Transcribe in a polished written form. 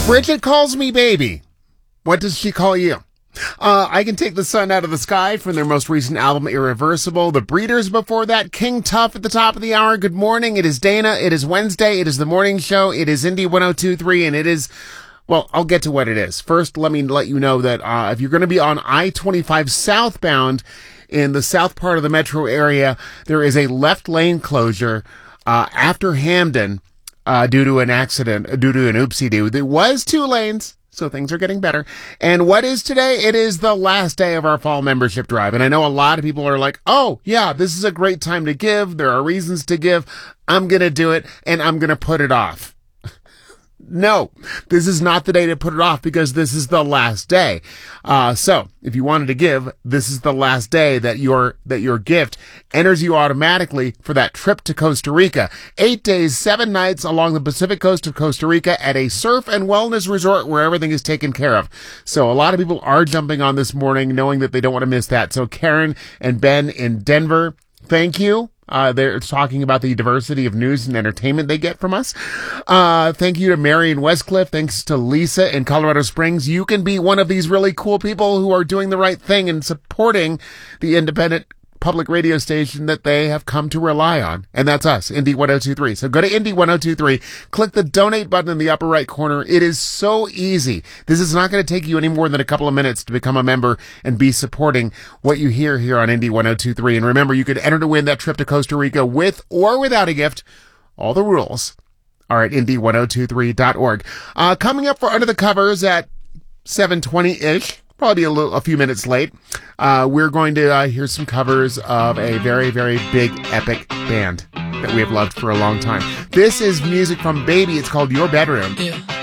Bridget calls me baby. What does she call you? I Can Take the Sun Out of the Sky from their most recent album, Irreversible. The Breeders before that, King Tuff at the top of the hour. Good morning. It is Dana. It is Wednesday. It is the morning show. It is Indie 102.3, and it is, well, I'll get to what it is. First, let me let you know that if you're going to be on I-25 southbound in the south part of the metro area, there is a left lane closure after Hamden due to an accident, due to an oopsie-doo. There was 2 lanes. So things are getting better. And what is today? It is the last day of our fall membership drive. And I know a lot of people are like, oh, yeah, this is a great time to give. There are reasons to give. I'm going to do it, and I'm going to put it off. No, this is not the day to put it off because this is the last day. So if you wanted to give, this is the last day that your gift enters you automatically for that trip to Costa Rica. 8 days, 7 nights along the Pacific coast of Costa Rica at a surf and wellness resort where everything is taken care of. So a lot of people are jumping on this morning knowing that they don't want to miss that. So Karen and Ben in Denver, thank you. They're talking about the diversity of news and entertainment they get from us. Thank you to Mary in Westcliff. Thanks to Lisa in Colorado Springs. You can be one of these really cool people who are doing the right thing and supporting the independent public radio station that they have come to rely on. And that's us, Indie 102.3. So go to Indie 102.3, click the donate button in the upper right corner. It is so easy. This is not going to take you any more than a couple of minutes to become a member and be supporting what you hear here on Indie 102.3. And remember, you could enter to win that trip to Costa Rica with or without a gift. All the rules are at indie1023.org. Coming up for Under the Covers at 7:20-ish. Probably a few minutes late. We're going to hear some covers of a very, very big, epic band that we have loved for a long time. This is music from Baby. It's called Your Bedroom. Yeah.